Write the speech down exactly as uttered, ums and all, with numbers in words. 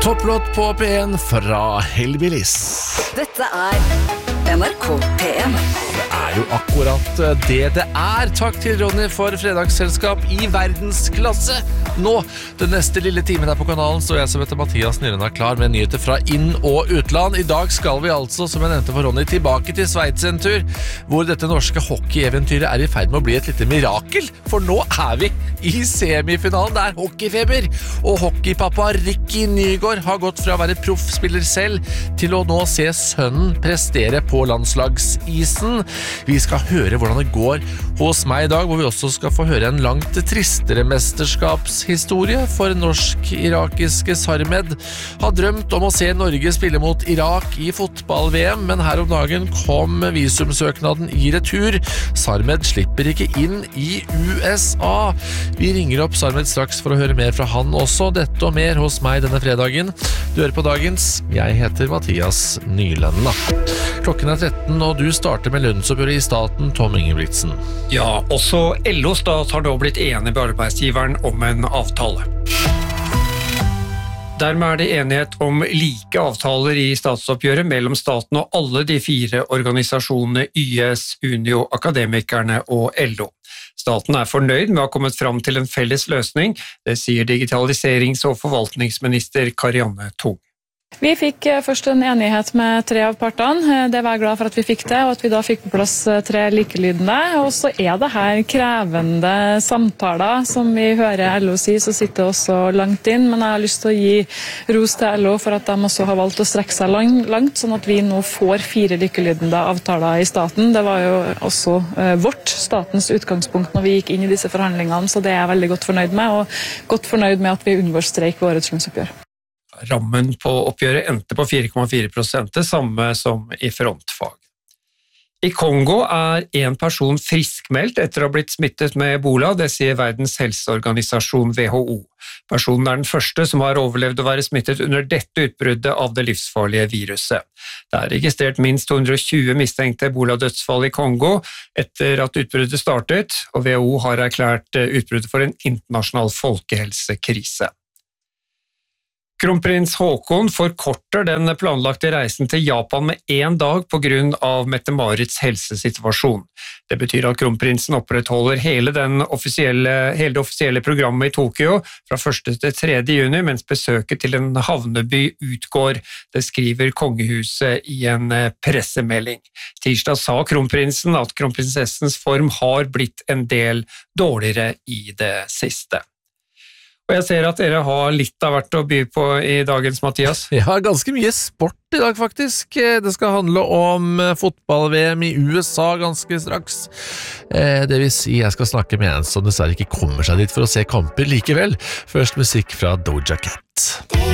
Topplåt på P en fra Hellbillies. Dette er N R K P en. Det er jo akkurat det det er. Takk til Ronny for fredagsselskap i verdensklasse. Nå, den neste lille timen her på kanalen, så jeg som heter Mathias Nyrena klar med nyheter fra inn- og utland. I dag skal vi altså, som jeg nevnte for Ronny, tilbake til Sveits en tur, hvor dette norske hockeyeventyret er i ferd med å bli et lite mirakel. For nå er vi i semifinalen. Det er hockeyfeber. Og hockeypappa Ricky Nygaard har gått fra å være proffspiller selv til å nå se sønnen prestere på landslagsisen. Vi skal høre hvordan det går hos meg i dag, hvor vi også skal få høre en langt tristere mesterskapshistorie, for norsk-irakiske Sarmed har drømt om å se Norge spille mot Irak i fotball-V M, men her om dagen kom visumsøknaden i retur. Sarmed slipper ikke inn i U S A. Vi ringer opp Sarmed straks for å høre mer fra han også. Dette og mer hos meg denne fredagen. Du hører på Dagens. Jeg heter Mathias Nylenda. Klokken er tretten, og du starter med lønnsoppgjøret i staten, Tom Ingebrigtsen. Ja, også L O Stat har nå blitt enig med arbeidsgiveren om en avtale. Dermed er det enighet om like avtaler i statsoppgjøret mellom staten og alle de fire organisasjonene Y S, Unio, Akademikerne og L O. Staten er fornøyd med å ha kommet fram til en felles løsning, det sier digitaliserings- og forvaltningsminister Karianne Tung. Vi fikk først en enighet med tre av partene. Det var jeg glad for at vi fikk det, og at vi da fikk på plass tre likelydende. Og så er det her krevende samtaler, som vi hører L O si, så sitter også langt inn. Men jeg har lyst til å gi ros til L O for at de også har valgt å strekke seg langt, sånn at vi nå får fire likelydende avtaler i staten. Det var jo også vårt, statens utgangspunkt når vi gikk inn i disse forhandlingene, så det er jeg veldig godt fornøyd med, og godt fornøyd med at vi unngår streik ved årets lønnsoppgjør. Rammen på oppgjøret endte på fire komma fire prosent, det samme som i frontfag. I Kongo er en person friskmeldt etter å ha blitt smittet med Ebola, det sier Verdens helseorganisasjon W H O. Personen er den første som har overlevd å være smittet under dette utbruddet av det livsfarlige viruset. Det er registrert minst to hundre og tjue mistenkte Ebola-dødsfall i Kongo etter at utbruddet startet, og W H O har erklært utbruddet for en internasjonal folkehelsekrise. Kronprins Haakon forkorter den planlagte reisen til Japan med en dag på grunn av Mette-Marits helsesituasjon. Det betyr at kronprinsen opprettholder hele, den offisielle, hele det offisielle programmet i Tokyo fra første til tredje juni, mens besøket til en havneby utgår. Det skriver kongehuset i en pressemelding. Tirsdag sa kronprinsen at kronprinsessens form har blitt en del dårligere i det siste. Og jeg ser at dere har litt av hvert å by på i dagens, Mathias. Ja, ganske mye sport i dag faktisk. Det skal handle om fotball-V M i U S A ganske straks. Det vil si, jeg skal snakke med en som dessverre ikke kommer seg dit for å se kamper likevel. Først musikk fra Doja Cat.